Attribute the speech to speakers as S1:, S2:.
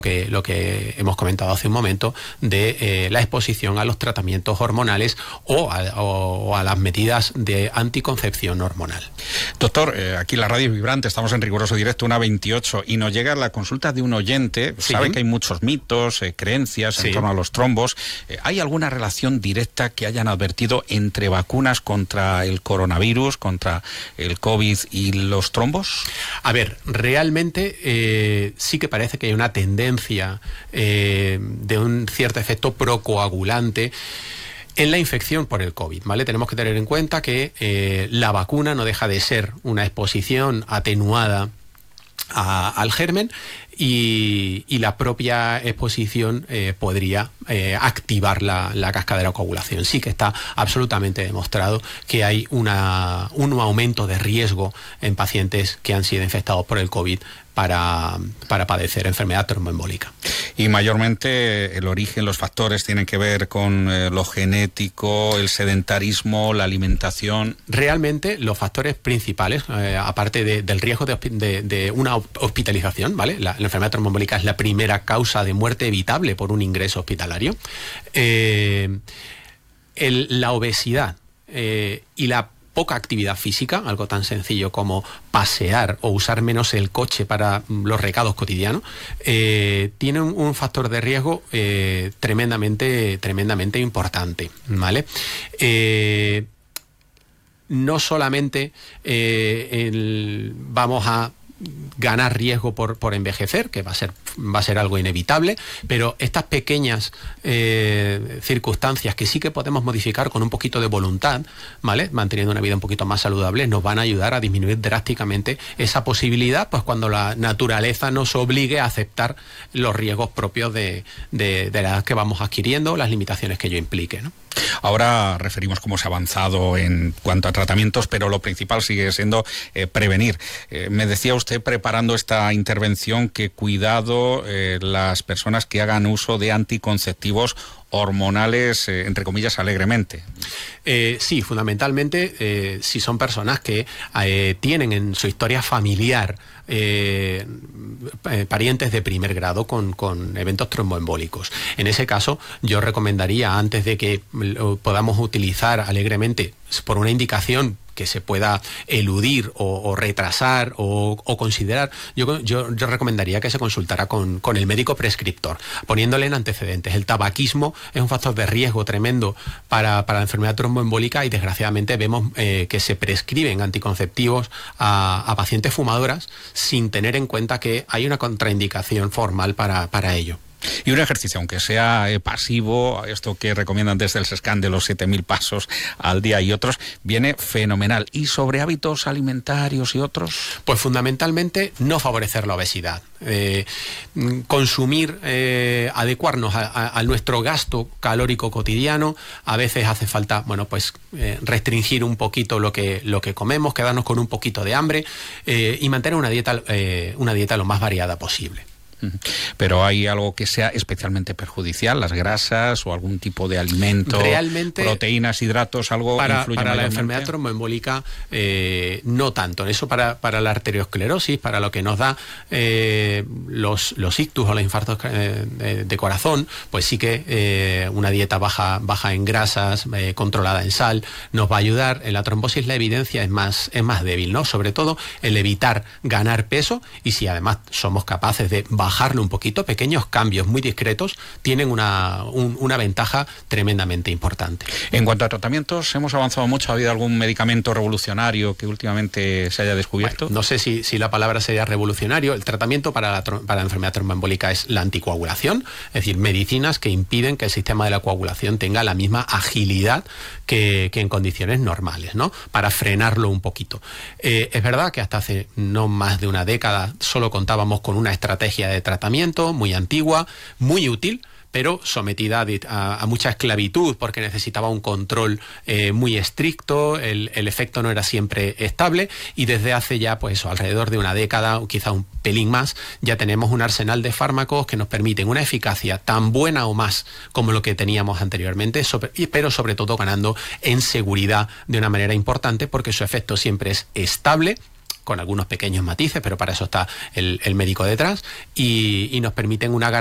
S1: lo que hemos comentado hace un momento de la exposición a los tratamientos hormonales o a las medidas de anticoncepción hormonal.
S2: Doctor, aquí la radio es vibrante, estamos en riguroso directo, 1:28, y nos llega la consulta de un oyente.
S1: Sí.
S2: Sabe que hay muchos mitos, creencias en torno a los trombos. ¿Hay alguna relación directa que hayan advertido entre vacunas contra el coronavirus, contra el COVID y los trombos?
S1: A ver, realmente sí que parece que hay una tendencia de un cierto efecto procoagulante en la infección por el COVID, ¿vale? Tenemos que tener en cuenta que la vacuna no deja de ser una exposición atenuada al germen y la propia exposición podría activar la cascada de la coagulación. Sí que está absolutamente demostrado que hay un aumento de riesgo en pacientes que han sido infectados por el COVID para padecer enfermedad tromboembólica.
S2: Y mayormente el origen, los factores tienen que ver con lo genético, el sedentarismo, la alimentación.
S1: Realmente los factores principales, aparte del riesgo de una hospitalización, ¿vale? La enfermedad tromboembólica es la primera causa de muerte evitable por un ingreso hospitalario. La obesidad y la poca actividad física, algo tan sencillo como pasear o usar menos el coche para los recados cotidianos, tienen un factor de riesgo tremendamente importante, ¿vale? No solamente vamos a ganar riesgo por envejecer, que va a ser algo inevitable, pero estas pequeñas circunstancias que sí que podemos modificar con un poquito de voluntad, ¿vale? Manteniendo una vida un poquito más saludable, nos van a ayudar a disminuir drásticamente esa posibilidad, pues cuando la naturaleza nos obligue a aceptar los riesgos propios de la edad que vamos adquiriendo, las limitaciones que ello implique, ¿no?
S2: Ahora referimos cómo se ha avanzado en cuanto a tratamientos, pero lo principal sigue siendo prevenir. Me decía usted, preparando esta intervención, que cuidado las personas que hagan uso de anticonceptivos hormonales, entre comillas, alegremente.
S1: Sí, fundamentalmente si son personas que tienen en su historia familiar parientes de primer grado con eventos tromboembólicos. En ese caso, yo recomendaría, antes de que podamos utilizar alegremente por una indicación que se pueda eludir o retrasar o considerar, yo recomendaría que se consultara con el médico prescriptor, poniéndole en antecedentes. El tabaquismo es un factor de riesgo tremendo para la enfermedad tromboembólica y desgraciadamente vemos que se prescriben anticonceptivos a pacientes fumadoras sin tener en cuenta que hay una contraindicación formal para ello.
S2: Y un ejercicio, aunque sea pasivo, esto que recomiendan desde el SESCAN de los 7.000 pasos al día y otros, viene fenomenal. ¿Y sobre hábitos alimentarios y otros?
S1: Pues fundamentalmente no favorecer la obesidad. Consumir, adecuarnos a nuestro gasto calórico cotidiano. A veces hace falta, restringir un poquito lo que comemos, quedarnos con un poquito de hambre y mantener una dieta lo más variada posible.
S2: Pero ¿hay algo que sea especialmente perjudicial? ¿Las grasas o algún tipo de alimento?
S1: Realmente,
S2: proteínas, hidratos, algo influye
S1: para la enfermedad tromboembólica no tanto. Eso para la arteriosclerosis, para lo que nos da los ictus o los infartos de corazón, pues sí que una dieta baja en grasas, controlada en sal, nos va a ayudar. En la trombosis la evidencia es más débil, ¿no? Sobre todo el evitar ganar peso, y si además somos capaces de bajarlo un poquito, pequeños cambios muy discretos tienen una ventaja tremendamente importante.
S2: En cuanto a tratamientos, ¿hemos avanzado mucho? ¿Ha habido algún medicamento revolucionario que últimamente se haya descubierto?
S1: Bueno, no sé si la palabra sería revolucionario. El tratamiento para la enfermedad tromboembólica es la anticoagulación, es decir, medicinas que impiden que el sistema de la coagulación tenga la misma agilidad que en condiciones normales, ¿no? Para frenarlo un poquito. Es verdad que hasta hace no más de una década solo contábamos con una estrategia de tratamiento muy antigua, muy útil, pero sometida a mucha esclavitud porque necesitaba un control muy estricto, el efecto no era siempre estable, y desde hace ya alrededor de una década o quizá un pelín más, ya tenemos un arsenal de fármacos que nos permiten una eficacia tan buena o más como lo que teníamos anteriormente, pero sobre todo ganando en seguridad de una manera importante, porque su efecto siempre es estable, con algunos pequeños matices, pero para eso está el médico detrás, y nos permiten una